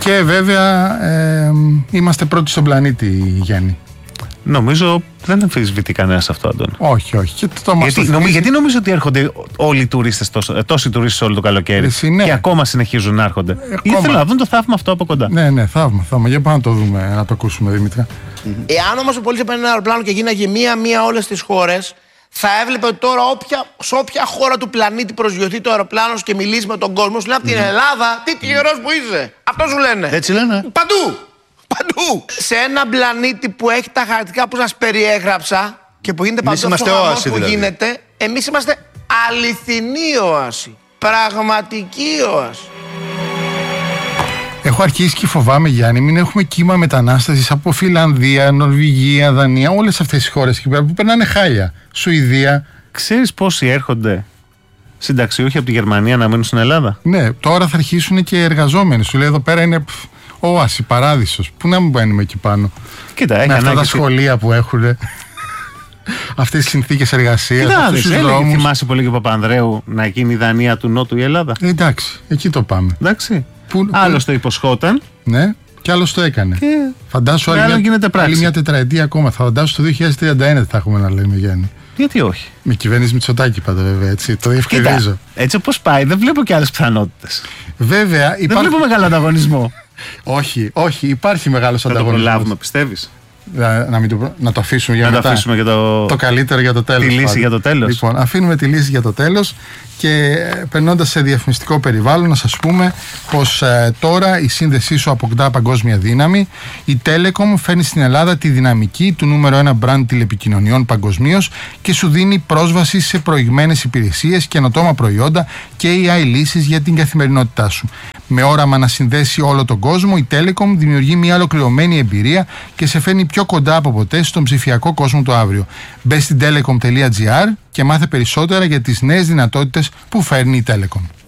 Και βέβαια είμαστε πρώτοι στον πλανήτη, Γιάννη. Νομίζω δεν αμφισβητεί κανένας αυτό, Αντώνη. Όχι. Και γιατί νομίζω ότι έρχονται όλοι οι τουρίστες, τόσοι τουρίστες όλο το καλοκαίρι και ακόμα συνεχίζουν να έρχονται. Γιατί θέλω να δουν το θαύμα αυτό από κοντά. Ναι, θαύμα. Για πάμε να το δούμε, να το ακούσουμε, Δημήτρη. Εάν όμως ο πολίτης έπαιρνε ένα αεροπλάνο και γίναγε μία όλες τις χώρες, θα έβλεπε ότι τώρα σε όποια χώρα του πλανήτη προσγειωθεί το αεροπλάνο και μιλήσει με τον κόσμο, σου λέει από την Ελλάδα, τι τυχερός που είσαι. Αυτό σου λένε. Έτσι λένε. Παντού! Σε ένα πλανήτη που έχει τα χαρακτηριστικά που σας περιέγραψα και που γίνεται παντού αυτό που γίνεται, εμείς είμαστε αληθινή όαση. Πραγματική όαση. Έχω αρχίσει και φοβάμαι, Γιάννη, μην έχουμε κύμα μετανάστευσης από Φιλανδία, Νορβηγία, Δανία, όλες αυτές τις χώρες εκεί πέρα που περνάνε χάλια. Σουηδία. Ξέρεις πόσοι έρχονται συνταξιούχοι από τη Γερμανία να μείνουν στην Ελλάδα? Ναι, τώρα θα αρχίσουν και εργαζόμενοι. Σου λέει εδώ πέρα είναι όαση, παράδεισος. Πού να μην μπαίνουμε εκεί πάνω. Κοίτα, με αυτά τα σχολεία που έχουν. Αυτές τις συνθήκες εργασίας. Θυμάσαι πολύ και ο Παπανδρέου να γίνει η Δανία του Νότου η Ελλάδα. Εντάξει, εκεί το πάμε. Εντάξει. Άλλος το υποσχόταν. Ναι, και άλλος το έκανε. Φαντάσου άλλη μια τετραετία ακόμα. Θα φαντάσου το 2031 θα έχουμε να λέμε, Γιάννη. Γιατί όχι. Με κυβέρνηση Μητσοτάκη πάντα, βέβαια, έτσι. Το διευκρινίζω. Έτσι όπως πάει, δεν βλέπω και άλλες πιθανότητες. Βέβαια. Δεν βλέπω μεγάλο ανταγωνισμό. Όχι, υπάρχει μεγάλος ανταγωνισμός. Θα το προλάβουμε, πιστεύεις? Να το αφήσουμε για μετά. Αφήσουμε για το καλύτερο για το τέλος. Τη λύση για το τέλος. Λοιπόν, αφήνουμε τη λύση για το τέλος και περνώντας σε διαφημιστικό περιβάλλον να σας πούμε πως τώρα η σύνδεσή σου αποκτά παγκόσμια δύναμη. Η Telecom φέρνει στην Ελλάδα τη δυναμική του νούμερο 1 brand τηλεπικοινωνιών παγκοσμίως και σου δίνει πρόσβαση σε προηγμένες υπηρεσίες, καινοτόμα προϊόντα και AI λύσεις για την καθημερινότητά σου. Με όραμα να συνδέσει όλο τον κόσμο, η Telecom δημιουργεί μια ολοκληρωμένη εμπειρία και σε φέρνει πιο κοντά από ποτέ στον ψηφιακό κόσμο το αύριο. Μπες στην telecom.gr και μάθε περισσότερα για τις νέες δυνατότητες που φέρνει η Telecom.